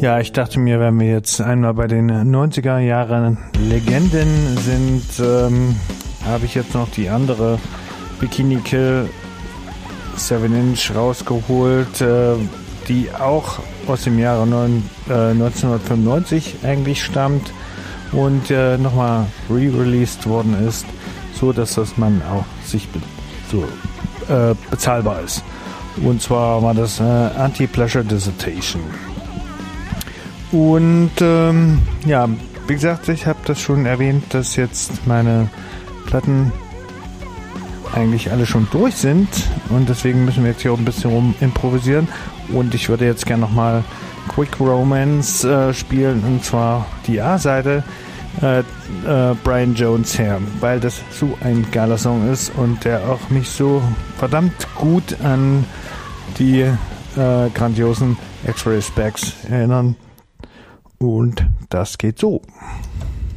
Ja, ich dachte mir, wenn wir jetzt einmal bei den 90er Jahren Legenden sind, habe ich jetzt noch die andere Bikini Kill 7-Inch rausgeholt, die auch aus dem Jahre 1995 eigentlich stammt und nochmal re-released worden ist, so dass das man auch sich bezahlbar ist. Und zwar war das Anti-Pleasure Dissertation. Und ja, wie gesagt, ich habe das schon erwähnt, dass jetzt meine Platten eigentlich alle schon durch sind und deswegen müssen wir jetzt hier auch ein bisschen rum improvisieren und ich würde jetzt gerne nochmal Quick Romance spielen und zwar die A-Seite Brian Jones her, weil das so ein geiler Song ist und der auch mich so verdammt gut an die grandiosen X-Ray Specs erinnern und das geht so.